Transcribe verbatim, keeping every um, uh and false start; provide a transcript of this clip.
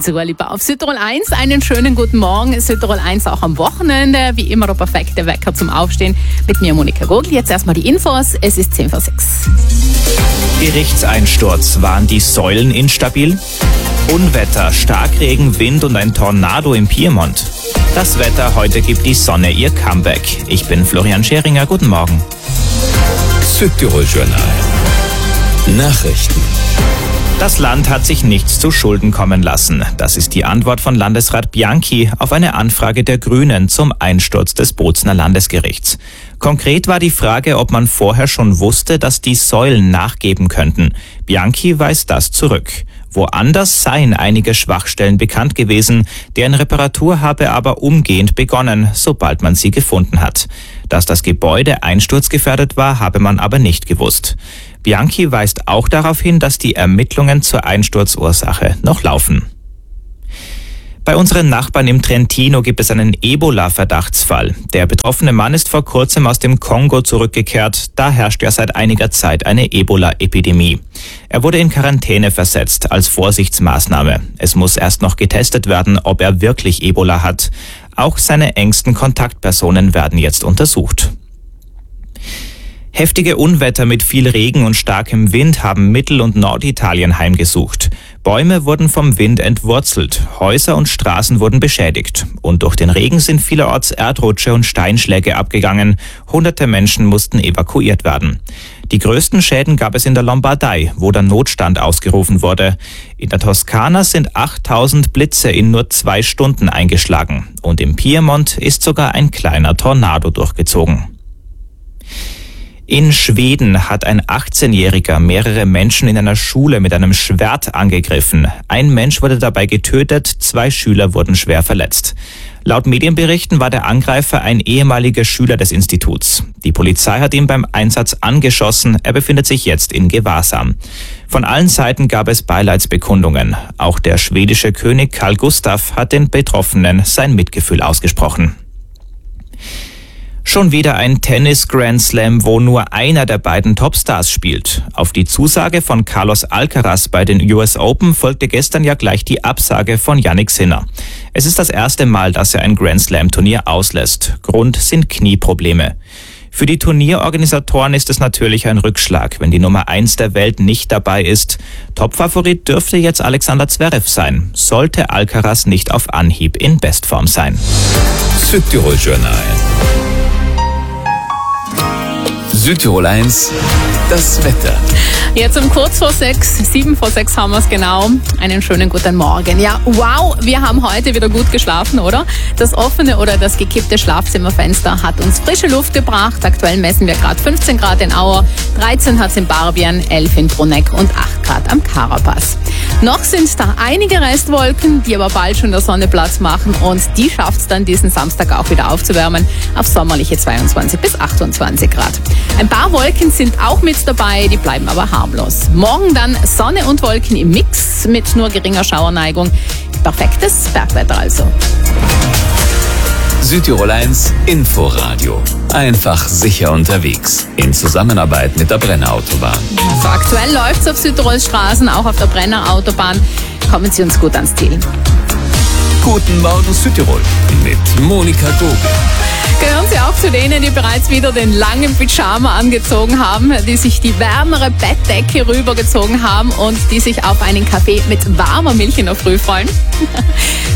So, lieber auf Südtirol eins, einen schönen guten Morgen. Südtirol eins auch am Wochenende. Wie immer der perfekte Wecker zum Aufstehen. Mit mir Monika Gogl. Jetzt erstmal die Infos. Es ist zehn vor sechs. Gerichtseinsturz. Waren die Säulen instabil? Unwetter, Starkregen, Wind und ein Tornado im Piemont. Das Wetter, heute gibt die Sonne ihr Comeback. Ich bin Florian Scheringer. Guten Morgen. Südtirol Journal. Nachrichten. Das Land hat sich nichts zu Schulden kommen lassen. Das ist die Antwort von Landesrat Bianchi auf eine Anfrage der Grünen zum Einsturz des Bozner Landesgerichts. Konkret war die Frage, ob man vorher schon wusste, dass die Säulen nachgeben könnten. Bianchi weist das zurück. Woanders seien einige Schwachstellen bekannt gewesen, deren Reparatur habe aber umgehend begonnen, sobald man sie gefunden hat. Dass das Gebäude einsturzgefährdet war, habe man aber nicht gewusst. Bianchi weist auch darauf hin, dass die Ermittlungen zur Einsturzursache noch laufen. Bei unseren Nachbarn im Trentino gibt es einen Ebola-Verdachtsfall. Der betroffene Mann ist vor kurzem aus dem Kongo zurückgekehrt. Da herrscht ja seit einiger Zeit eine Ebola-Epidemie. Er wurde in Quarantäne versetzt als Vorsichtsmaßnahme. Es muss erst noch getestet werden, ob er wirklich Ebola hat. Auch seine engsten Kontaktpersonen werden jetzt untersucht. Heftige Unwetter mit viel Regen und starkem Wind haben Mittel- und Norditalien heimgesucht. Bäume wurden vom Wind entwurzelt, Häuser und Straßen wurden beschädigt. Und durch den Regen sind vielerorts Erdrutsche und Steinschläge abgegangen. Hunderte Menschen mussten evakuiert werden. Die größten Schäden gab es in der Lombardei, wo der Notstand ausgerufen wurde. In der Toskana sind achttausend Blitze in nur zwei Stunden eingeschlagen. Und im Piemont ist sogar ein kleiner Tornado durchgezogen. In Schweden hat ein achtzehnjähriger mehrere Menschen in einer Schule mit einem Schwert angegriffen. Ein Mensch wurde dabei getötet, zwei Schüler wurden schwer verletzt. Laut Medienberichten war der Angreifer ein ehemaliger Schüler des Instituts. Die Polizei hat ihn beim Einsatz angeschossen, er befindet sich jetzt in Gewahrsam. Von allen Seiten gab es Beileidsbekundungen. Auch der schwedische König Carl Gustaf hat den Betroffenen sein Mitgefühl ausgesprochen. Schon wieder ein Tennis-Grand Slam, wo nur einer der beiden Topstars spielt. Auf die Zusage von Carlos Alcaraz bei den U S Open folgte gestern ja gleich die Absage von Jannik Sinner. Es ist das erste Mal, dass er ein Grand Slam-Turnier auslässt. Grund sind Knieprobleme. Für die Turnierorganisatoren ist es natürlich ein Rückschlag, wenn die Nummer eins der Welt nicht dabei ist. Topfavorit dürfte jetzt Alexander Zverev sein, sollte Alcaraz nicht auf Anhieb in Bestform sein. Südtirol Journal. Südtirol eins, das Wetter. Jetzt um kurz vor sechs, sieben vor sechs haben wir es genau. Einen schönen guten Morgen. Ja, wow, wir haben heute wieder gut geschlafen, oder? Das offene oder das gekippte Schlafzimmerfenster hat uns frische Luft gebracht. Aktuell messen wir gerade fünfzehn Grad in Auer, dreizehn hat es in Barbian, elf in Bruneck und acht Grad am Karapass. Noch sind da einige Restwolken, die aber bald schon der Sonne Platz machen und die schafft es dann diesen Samstag auch wieder aufzuwärmen auf sommerliche zweiundzwanzig bis achtundzwanzig Grad. Ein paar Wolken sind auch mit dabei, die bleiben aber harmlos. Morgen dann Sonne und Wolken im Mix mit nur geringer Schauerneigung. Perfektes Bergwetter also. Südtirol eins Inforadio. Einfach sicher unterwegs. In Zusammenarbeit mit der Brenner Autobahn. Also aktuell läuft es auf Südtirols Straßen, auch auf der Brenner Autobahn. Kommen Sie uns gut ans Ziel. Guten Morgen Südtirol mit Monika Gogl. Gehören Sie auch zu denen, die bereits wieder den langen Pyjama angezogen haben, die sich die wärmere Bettdecke rübergezogen haben und die sich auf einen Kaffee mit warmer Milch in der Früh freuen?